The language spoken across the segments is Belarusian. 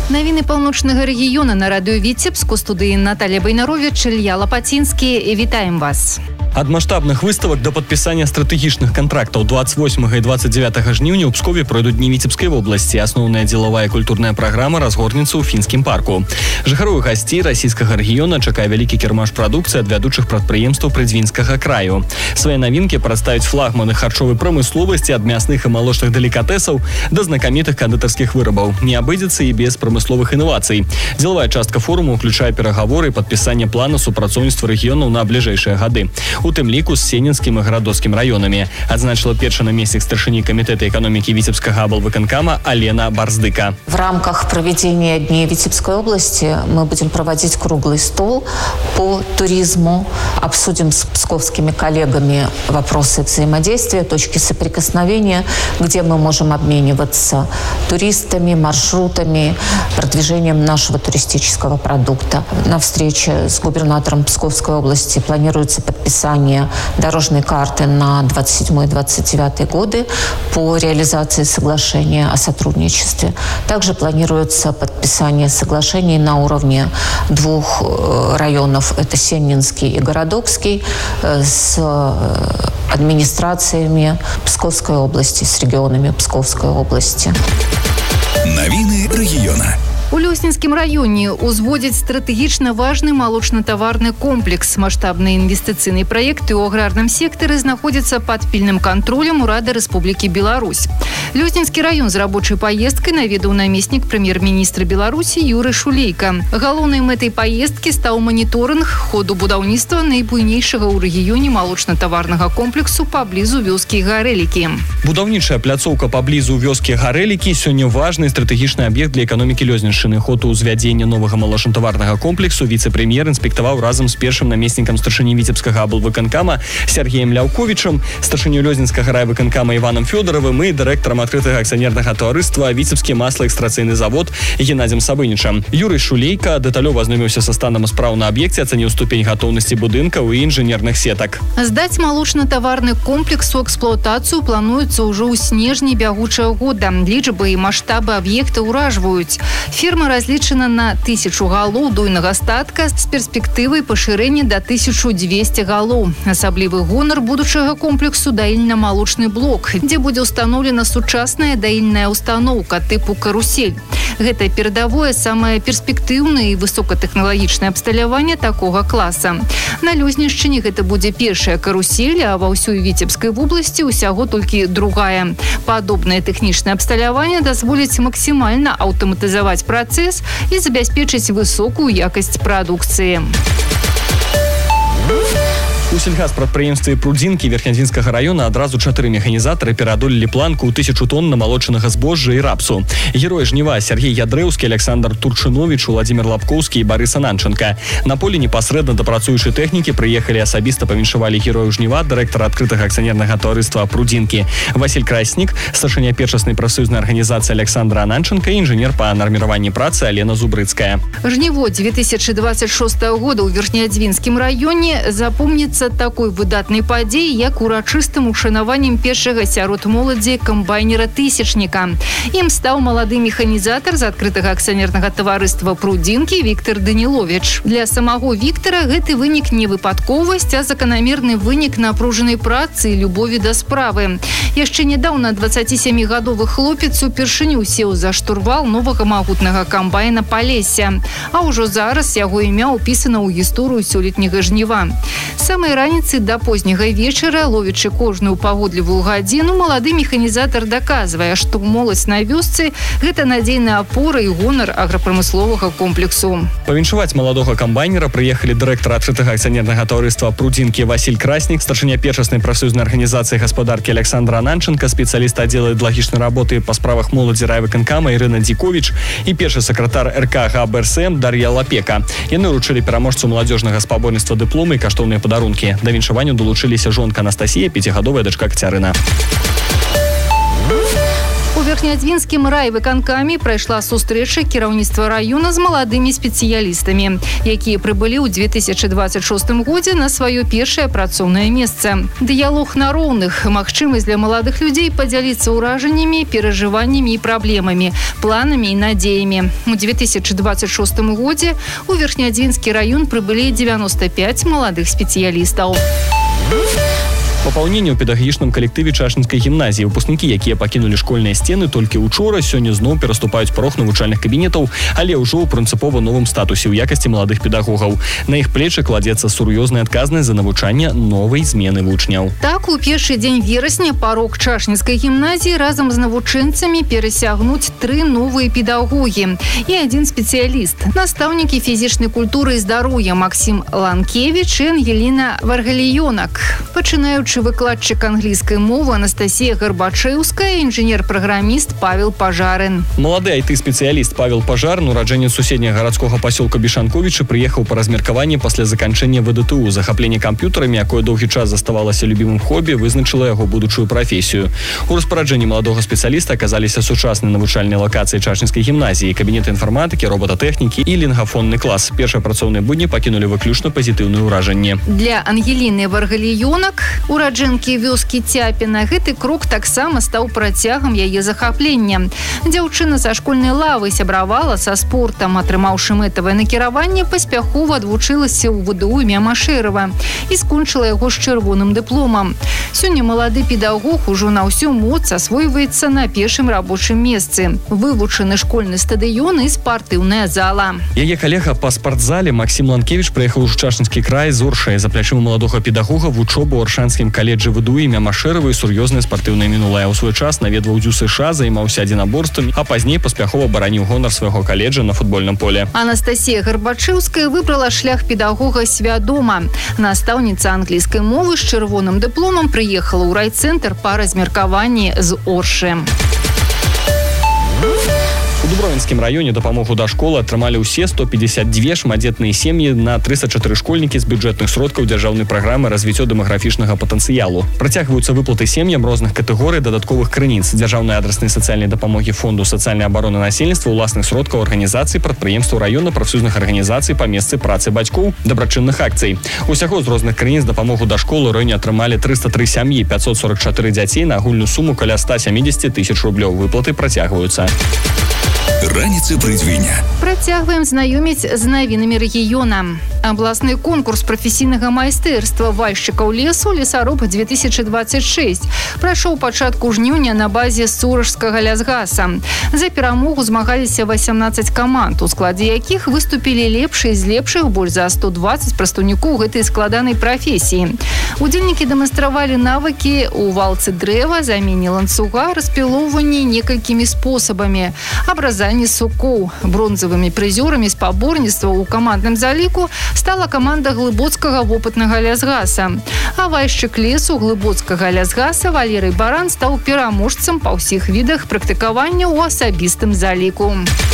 Навіны паўночнага рэгіёна на радыё Віцебск, у студыі Наталья Байнарович, Илья Лопатинский. Вітаем вас. Ад маштабных выставак да падпісання стратэгічных кантрактаў 28 і 29 жніўня ў Пскове пройдуць дні Віцебскай вобласці. Асноўная дзелавая культурная праграма разгорнецца ў фінскім парку. Жыхароў і гасцей расійскага рэгіёна чакае вялікі кірмаш прадукцыі ад вядучых прадпрыемстваў прыдзвінскага краю. Свае навінкі прадставяць флагманы харчовай прамысловасці ад мясных і малочных делікатэсаў да знакамітых кандытарскіх вырабаў. Не абыдзецца і без прамысловых інавацый. Дзелавая частка форуму ўключае перагаворы і падпісанне плана супрацоўніцтва рэгіёнаў на бліжэйшыя гады. У тым ліку з Сенінскім і Гарадоцкім раёнамі, адзначыла першы намеснік старшыні камітэта эканомікі Витебского облвыканкама Алена Барздыка. В рамках проведения Дней Витебской области мы будем проводить круглый стол по туризму, обсудим с псковскими коллегами вопросы взаимодействия, точки соприкосновения, где мы можем обмениваться туристами, маршрутами, продвижением нашего туристического продукта. На встрече с губернатором Псковской области планируется подписание дорожной карты на 27-29 годы по реализации соглашения о сотрудничестве. Также планируется подписание соглашений на уровне двух районов, это Сенинский и Городокский, с администрациями Псковской области, с регионами Псковской области. Навіны рэгіёна. У Лёснінскім раёне узводзяць стратэгічна важны малочна-таварны комплекс. Маштабныя інвестыцыйныя праекты ў аграрным сектары знаходзяцца пад пільным кантролем Урада Рэспублікі Беларусь. Лёснінскі раён з рабочай паездкай наведаў намеснік прэм'ер-міністра Беларусі Юрый Шулейка. Галоўнай мэтай паездкі стаў маніторынг ходу будаўніцтва найбуйнейшага ў рэгіёне малочна-таварнага комплексу паблізу вёскі Гарэлікі. Будаўнічая пляцоўка паблізу вёскі Гарэлікі сёння важны стратэгічны аб'ект для эканомікі Лёзніншчыны. Ход узвядзення новага малочна-таварнага комплексу віцэ-прэм'ер інспектаваў разам з першым намеснікам старшыні Віцебскага облвыканкама Сергеем Ляўковічам, старшынёй Лёзнінскага райвыканкама Іванам Фёдоравым і дырэктарам адкрытага акцыянернага таварыства Віцебскі маслаэкстрацыйны завод Геннадзем Сабынічам. Юрый Шулейка дэталёва азнаёміўся са станам спраў на аб'екце, ацаніў ступень гатоўнасці будынкаў і інжынерных сетак. Здаць малочна-таварны комплекс у эксплуатацыю плануецца ўжо ў снежні бягучага года. Лічбы і маштабы аб'екта ўражваюць. Ферма разлічана на 1000 галоў дойнага статка з перспектывай пашырэння да 1200 галоў. Асаблівы гонар будучага комплексу даільна-малочны блок, дзе будзе ўстаноўлена сучасная даільная установка тыпу карусель. Гэта перадавое самае перспектыўнае і высокатэхналагічнае абсталяванне такога класа. На Лёзнішчыне гэта будзе першая карусель, а ва ўсёй Віцебскай вобласці ўсяго толькі другая. Падобнае тэхнічнае абсталяванне дазволіць максімальна аўтаматызаваць працэс і забяспечыць высокую якасць прадукцыі. У сельгаспрадпрыемстве Прудзінкі Верхнядзінскага раёна адразу 4 механізатары пераадолелі планку ў 1000 тонн намалочанага збожжа і рапсу. Героі жніва Сергей Ядрэўскі, Александр Турчыновіч, Владзімир Лапкоўскі і Барыс Ананченка. На полі непасрэдна да працуючай тэхнікі прыехалі асабіста павіншавалі герояў жніва дырэктара адкрытага акцыянернага таварыства Прудзінкі Васіль Краснік, старшыня першаснай прафсаюзнай арганізацыі Александр Ананченка і інжынер па нарміраванні працы Алена Зубрыцкая. Жніво 2026 года ў Верхнядзвінскім раёне запомніцца такой выдатнай падзеі, як урачыстым ушанаваннем першага сярод моладзі камбайнера-тысячніка. Ім стаў малады механізатар з адкрытага акцыянернага таварыства Прудзінкі Віктор Даніловіч. Для самого Віктора гэты вынік не выпадковасць, а заканамерны вынік напружанай працы і любові да справы. Яшчэ нядаўна 27-гадовы хлопец упершыню сеў за штурвал новага магутнага камбайна Палесся, а ўжо зараз яго імя ўпісана ў гісторыю сёлетняга жніва. Самай раніцы да позняга вечара, ловячы кожную пагодлівую гадзіну, малады механізатар даказвае, што моладзь на вёсцы – гэта надзейная апора і гонар аграпрамысловага комплексу. Павіншаваць маладога камбайнера прыехалі дырэктар адкрытага акцыянернага таварыства Прудзінкі Васіль Краснік, старшыня першаснай прафсаюзнай арганізацыі гаспадаркі Александр Ананченка, спецыяліст аддзела ідэалагічнай работы па справах моладзі райвыканкама Ірына Дзіковіч і першы сакратар РК ГАБРСМ Дар'я Лапека. Яны ўручылі пераможцу маладзёжнага спаборніцтва дыпломы і каштоўныя падарункі. Да віншаванню долучыліся жонка Анастасія, 5-гадовая дачка Кацярына. У Верхнеадвинскім райвыканкаме прайшла сустрэча кіраўніцтва раёна з маладымі спецыялістамі, якія прыбылі ў 2026 годзе на сваё першае працоўнае месца. Дыялог на роўных, магчымасць для маладых людзей падзяліцца ўражаннямі, перажываннямі і праблемамі, планамі і надзеямі. У 2026 годзе у Верхнеадвінскі раён прыбылі 95 маладых спецыялістаў. Папаўненне ў педагагічным калектыве Чашынскай гімназіі. Выпускнікі, якія пакінулі школьныя сцены толькі учора, сёння зноў пераступаюць парог навучальных кабінетаў, але ўжо ў прынцыпова новым статусе ў якасці маладых педагогаў. На іх плечы кладзецца сур'ёзная адказнасць за навучанне новай змены вучняў. Так, у першы дзень верасня парог Чашынскай гімназіі разам з навучэнцамі перасягнуць 3 новыя педагогі і 1 спецыяліст. Настаўнікі фізічнай культуры і здароўя Максім Ланкевіч і Ангеліна Варгаліёнак. Пачынаючы выкладчык англійскай мовы Анастасія Гарбачэўская, інжынер-праграміст Павел Пажарын. Малады IT-спецыяліст Павел Пажарын, ураджэнец суседняга гарадскога пасёлка Бешанковіча, прыехаў па размеркаванні пасля заканчэння ВДТУ. Захапленне камп'ютарамі, якое доўгі час заставалася любімым хобі, вызначыла яго будучую прафесію. У распараджэнні маладога спецыяліста аказаліся сучасныя навучальныя лакацыі Чашынскай гімназіі, кабінеты інфарматыкі, роботатэхнікі і лінгафонны клас. Першыя працоўныя будні пакінулі выключна пазітыўныя ўражанні. Для Ангеліны Варгаліёнак, ураджэнкі вёскі Цяпіна, гэты крок таксама стаў працягам яе захаплення. Дзяўчына са школьнай лавы сябравала са спортам, атрымаўшы мэтавае накіраванне, паспяхова адвучылася ў ВДУ імя Машэрава і скончыла яго з чырвоным дыпломам. Сёння малады педагог ужо на ўсю моц асвойваецца на першым рабочым месцы. Вывучаны школьны стадыён і спартыўная зала. Яе калега па спартзале Максім Ланкевіч прыехаў у Чашынскі край з Оршай. За плячыма маладога педагога вучобу ў Оршанскім каледжы ВДУ імя Машэрава і сур'ёзнае спартыўнае мінулае. У свой час наведваў ДЮСШ, займаўся адзінаборствамі, а пазней паспяхова бараніў гонар свайго каледжа на футбольным поле. Анастасія Гарбачэўская выбрала шлях педагога свядома. Настаўніца англійскай мовы з чырвоным дыпломам прыехала ў райцэнтр па размеркаванні з Оршы. У Дубровінскім раёне дапамогу да школы атрымалі ўсе 152 шматдзетныя сем'і на 304 школьнікі з бюджэтных сродкаў дзяржаўнай праграмы развіццё дэмаграфічнага патэнцыялу. Працягваюцца выплаты сем'ям розных катэгорый дадатковых крыніц, дзяржаўнай адраснай сацыяльнай дапамогі фонду сацыяльнай абароны насельніцтва, уласных сродкаў арганізацый, прадпрыемстваў раёна, прафсаюзных арганізацый па месцы працы бацькоў, дабрачынных акцый. Усяго з розных крыніц дапамогу да школы ў раёне атрымалі 303 сям'і, 544 дзяцей на агульную суму каля 170 тысяч рублёў. Выплаты працягваюцца. Раніцы прыдзвіня. Працягваем знаёміць з навінамі рэгіёна. Абласны конкурс прафесійнага майстэрства вальшчыкаў лесу «Лесаруб-2026» прайшоў пачатку жніўня на базе Сурожскага лясгаса. За перамогу змагаліся 18 каманд, у складзе якіх выступілі лепшыя з лепшых, больш за 120 прадстаўнікоў гэтай складанай прафесіі. Удзельнікі дэманстравалі навыкі ў валцы дрэва, замене ланцуга, распілоўванні некалькімі спосабамі, абразанні сукоў. Бронзавымі прызёрамі спаборніцтваў у камандным заліку стала каманда глыбоцкага вопытнага лясгаса. А вальшчык лесу глыбоцкага лясгаса Валерый Баран стаў пераможцам па ўсіх відах практыкавання ў асабістым заліку.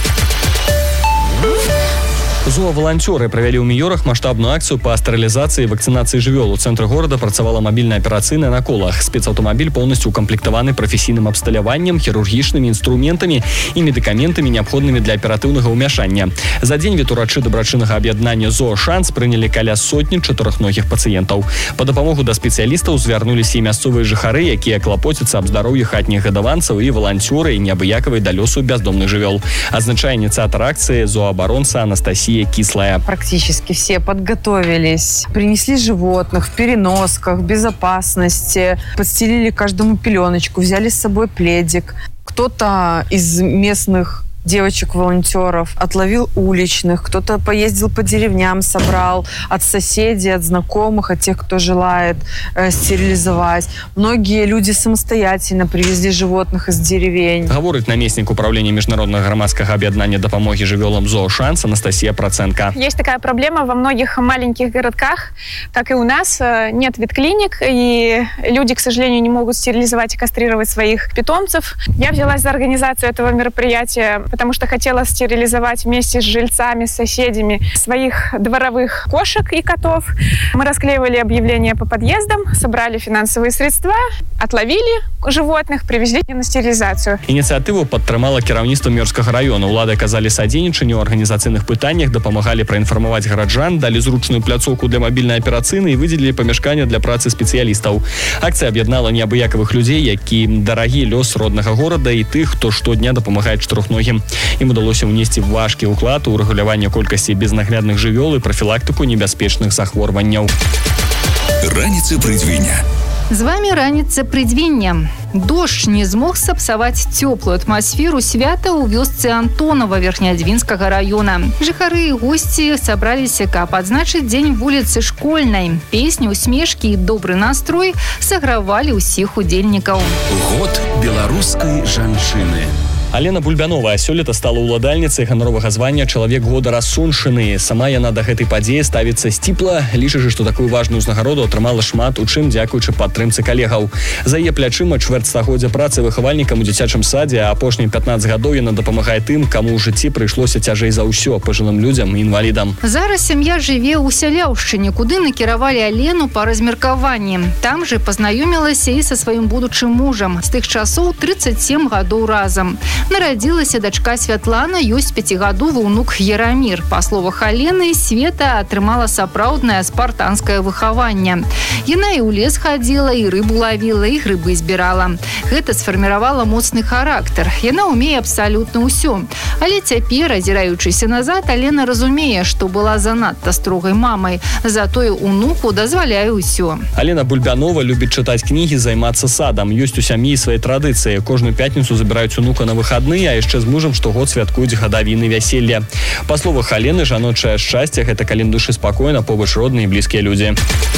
Зоаваланцёры правялі ў Міёрах маштабную акцыю па стэрылізацыі і вакцынацыі жывёл. У цэнтры горада працавала мабільная аперацыйная на колах. Спецаўтамабіль поўнасцю укамплектаваны прафесійным абсталяваннем, хірургічнымі інструментамі і медыкаментамі, неабходнымі для аператыўнага ўмяшання. За дзень ветурачы дабрачыннага аб'яднання «Зоошанс» прынялі каля сотні чатырохногіх пацыентаў. Па дапамогу да спецыялістаў звярнуліся і мясцовыя жыхары, якія клапоцяцца аб здароўі хатніх гадаванцаў, і валанцёры, і неабыякавай да лёсу бяздомных жывёл. Адзначае ініцыятар акцыі зоабаронца Анастасія Кислая. Практически все подготовились, принесли животных в переносках, безопасности, подстелили каждому пеленочку, взяли с собой пледик. Кто-то из местных девочек-волонтеров отловил уличных, кто-то поездил по деревням, собрал от соседей, от знакомых, от тех, кто желает стерилизовать. Многие люди самостоятельно привезли животных из деревень. Говорит наместник управления международного громадского объединения допомоги живёлам «Зоошанс» Анастасия Проценко. Есть такая проблема во многих маленьких городках, как и у нас, нет ветклиник, и люди, к сожалению, не могут стерилизовать и кастрировать своих питомцев. Я взялась за организацию этого мероприятия потому что хотела стерилизовать вместе с жильцами, с соседями своих дворовых кошек и котов. Мы расклеивали объявления по подъездам, собрали финансовые средства, отловили животных, привезли на стерилизацию. Ініцыятыву падтрымала кіраўніцтва Мёрскага района. Улады аказалі садзейнічанне ў арганізацыйных пытаннях, дапамагалі праінфармаваць гараджан, далі зручную пляцоўку для мабільнай аперацыйнай і выдзелілі памяшкання для працы спецыялістаў. Акцыя аб'яднала неабыякавых людзей, якім дарагі лёс роднага горада і тых, хто штодня дапамагае чатырохногім. Ім удалося ўнесці важкі ўклад у рэгуляванне колькасці безнаглядных жывёл і прафілактыку небяспечных захворванняў. Раніца прыдзвіння. З вами раніца прыдзвіння. Дождж не змог сапсаваць цёплую атмасферу свята ў вёсцы Антонова Верхнеадвінскага района. Жыхары і госці сабраліся, каб адзначыць дзень вуліцы Школьнай. Песні, усмешкі і добры настрой сагравалі ўсіх удзельнікаў. Год беларускай жанчыны. Алена Бульбянова сёлета стала ўладальніцай ганаровага звання «Чалавек года Рассуншчыны». Сама яна да гэтай падзеі ставіцца сціпла, лічачы, што такую важную ўзнагароду атрымала шмат у чым дзякуючы падтрымцы калегаў. За яе плячыма чвэрцьстагоддзя працы выхавальнікам у дзіцячым садзе, а апошнія 15 гадоў яна дапамагае тым, каму ў жыцці прыйшлося цяжэй за ўсё, пажылым людзям і інвалідам. Зараз сям'я жыве ў Сяляўшчыне, куды накіравалі Алену па размеркаванні. Там жа пазнаёмілася і са сваім будучым мужам. З тых часоў 37 гадоў разам. Нарадзілася дачка Святлана, ёсць 5гадовы ўнук Ярамір. Па словах Алены, Света атрымала сапраўднае спартанскае выхаванне. Яна і ў лес хадзіла, і рыбу лавіла, і грыбы збірала. Гэта сфарміравала моцны характар. Яна ўмее абсалютна ўсё. Але цяпер, азіраючыся назад, Алена разумее, што была занадта строгай мамай. Затое ўнуку дазваляе ўсё. Алена Бульбянова любіць чытаць кнігі, займацца садам. Ёсць у сям'і свае традыцыі. Кожную пятніцу забіраюць унука на выхадныя, а яшчэ з мужам штогод святкуюць гадавіны вяселля. Па словах Алены, жаночае шчасце – гэта калі душы спакойна, побач родныя і блізкія людзі.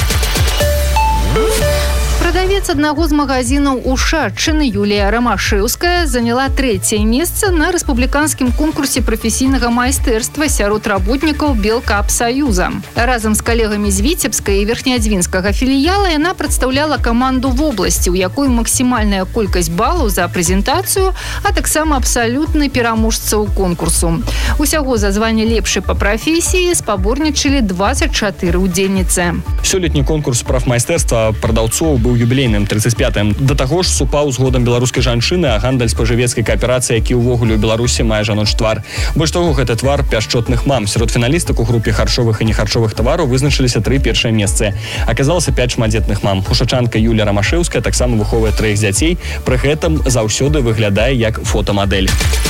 Прадавец аднаго з магазинаў у Шатчыны Юлія Рамашэўская заняла 3е месца на рэспубліканскім конкурсе прафесійнага майстэрства сярод работнікаў Белкапсаюза. Разам з калегамі з Віцебскай і Верхнеадвінскага філіяла яна прадстаўляла каманду в обласці, у якой максімальная колькасць балаў за прэзентацыю, а таксама абсалютны пераможцаў конкурсу. Усяго за званне лепшай па прафесіі спаборнічалі 24 удзельніцы. Сёлетні конкурс прафмайстэрства прадаўцоў быў юбілейным 35-м. Да таго ж супаў з годам беларускай жанчыны, а гандаль спажывецкай кааперацыі, які ўвогуле ў Беларусі мае жаночы твар. Больш таго, гэта твар пяшчотных мам. Сярод фіналістак у групе харчовых і нехарчовых тавараў вызначыліся 3 першыя месцы. Аказалася 5 шматдзетных мам. Хушачанка Юлія Рамашэўская таксама выхоўвае 3 дзяцей, пры гэтым заўсёды выглядае як фотамадэль.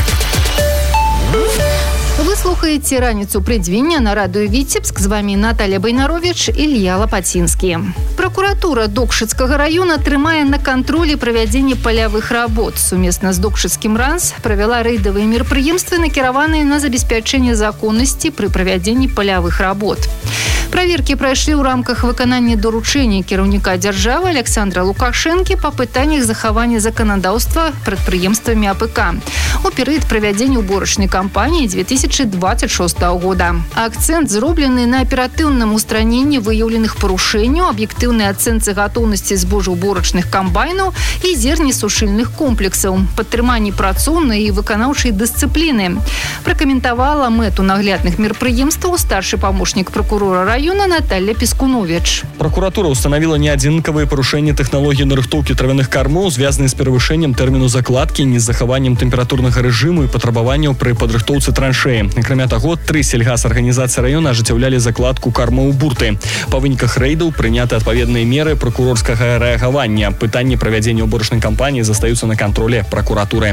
Вы слухаеце раніцу прыдзвіння на радыё Віцебск. З вами Наталья Байнарович і Ілья Лапацінскі. Пракуратура Докшыцкага района трымае на кантролі правядзенне палявых работ. Сумесна з Докшыцкім РАНС правяла рэйдавыя мерапрыемствы, накіраваныя на забеспячэнне законнасці пры правядзенні палявых работ. Праверкі прайшлі ў рамках выканання даручэння кіраўніка дзяржавы Александра Лукашэнкі па пытаннях захавання заканадаўства прадпрыемствамі АПК у перыяд правядзення уборачнай кампаніі 2026 года. Акцэнт зроблены на аператыўным устраненні выяўленых парушэнняў, аб'ектыўнай ацэнцы гатоўнасці збожаўборачных камбайнаў і зернесушыльных комплексаў, падтрыманні працоўнай і выканаўчай дысцыпліны. Пракаментавала мэту наглядных мерапрыемстваў старшы памочнік пракурора района Наталья Пескунович. Прокуратура установила неадзінкавыя парушэнні тэхналогіі нарыхтоўкі травяных кармоў, звязаныя з перавышэннем тэрміну закладкі, незахаваннем тэмпературнага рэжыму і патрабаванняў пры падрыхтоўцы траншеі. Акрамя таго, 3 сельгасарганізацыі раёна ажыццяўлялі закладку кармаў у бурты. Па выніках рэйдаў прыняты адпаведныя меры пракурорскага рэагавання. Пытанні правядзення уборачнай кампаніі застаюцца на кантролі пракуратуры.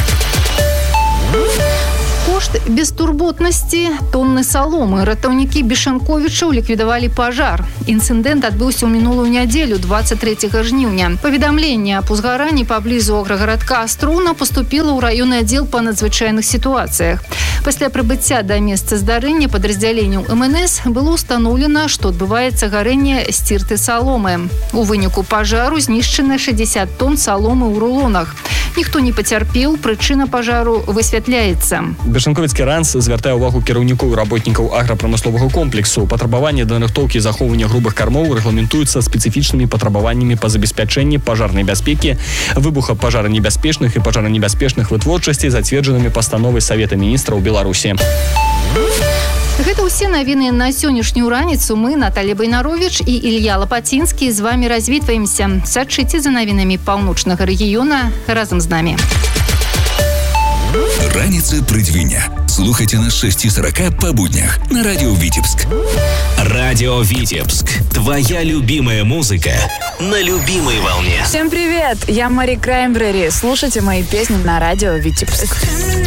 Кошт бестурботнасці тонны саломы. Ратаўнікі Бешанковічаў ліквідавалі пажар. Інцыдэнт адбыўся ў мінулую нядзелю, 23 жніўня. Паведамленне аб узгаранні паблізу аграгарадка Астроўна паступіла ў раённы аддзел па надзвычайных сітуацыях. Пасля прыбыцця да месца здарэння падраздзяленняў МНС было ўстаноўлена, што адбываецца гарэнне сцірты саломы. У выніку пажару знішчана 60 тонн саломы ў рулонах. Ніхто не пацярпеў, прычына пажару высвятляецца. Бершанковіцкі ранц звяртае ўвагу кіраўнікоў і работнікаў аграпрамысловага комплексу. Патрабаванні да нарыхтоўкі і захоўвання грубых кармоў рэгламентуюцца спецыфічнымі патрабаваннямі па забеспячэнні пажарнай бяспекі, выбуха пажаранебяспечных і пажаранебяспечных вытворчасцей, зацверджанымі пастановай Савета міністраў Беларусі. Гэта ўсе навіны на сённяшнюю раніцу. Мы, Наталья Байнарович і Ілья Лапацінскі, з вами развітваемся. Сачыце за навінамі паўночнага рэгіёна разам з намі. Раніца прыдзвіня. Слухайте нас 6:40 по буднях на радио Витебск. Радио Витебск. Твоя любимая музыка на любимой волне. Всем привет! Я Мари Краймбрери. Слушайте мои песни на радио Витебск.